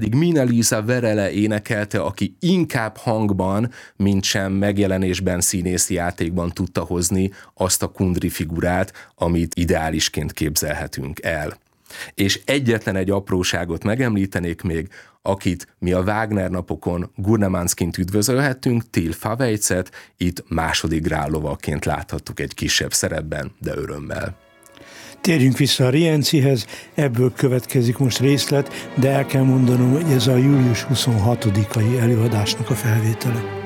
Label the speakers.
Speaker 1: Mina Lisa Verele énekelte, aki inkább hangban, mint sem megjelenésben, színészi játékban tudta hozni azt a Kundry figurát, amit ideálisként képzelhetünk el. És egyetlen egy apróságot megemlítenék még, akit mi a Wagner napokon Gurnemanszként üdvözölhettünk, Till Favejcet, itt második grállovaként láthattuk egy kisebb szerepben, de örömmel.
Speaker 2: Térjünk vissza a Riencihez, ebből következik most részlet, de el kell mondanom, hogy ez a július 26-ai előadásnak a felvétele.